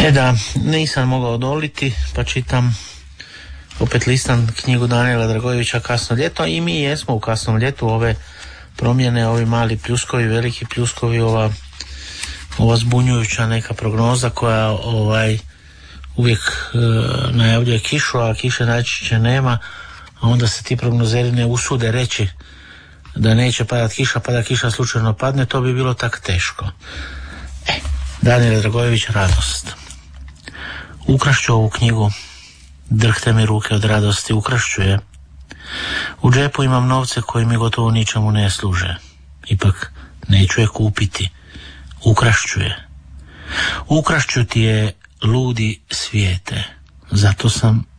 Da, nisam mogao odoliti, pa čitam, opet listam knjigu Danijela Dragojevića Kasno ljeto, i mi jesmo u kasnom ljetu, ove promjene, ovi mali pljuskovi, veliki pljuskovi, ova zbunjujuća neka prognoza koja uvijek najavljuje kišu, a kiše najčešće nema, a onda se ti prognozeri ne usude reći da neće padat kiša, pa da kiša slučajno padne, to bi bilo tak teško. Danijel Dragojević, Radost. Ukrašću ovu knjigu, drhte mi ruke od radosti, ukrašću je. U džepu imam novce koji mi gotovo ničemu ne služe. Ipak neću je kupiti. Ukrašću je. Ukrašću ti je, ludi svijete. Zato sam